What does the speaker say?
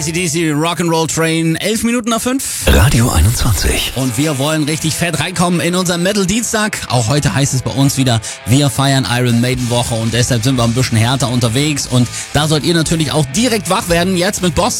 AC/DC Rock'n'Roll Train, 11 Minuten nach 5. Radio 21. Und wir wollen richtig fett reinkommen in unseren Metal Dienstag. Auch heute heißt es bei uns wieder, wir feiern Iron Maiden Woche und deshalb sind wir ein bisschen härter unterwegs. Und da sollt ihr natürlich auch direkt wach werden, jetzt mit Boss.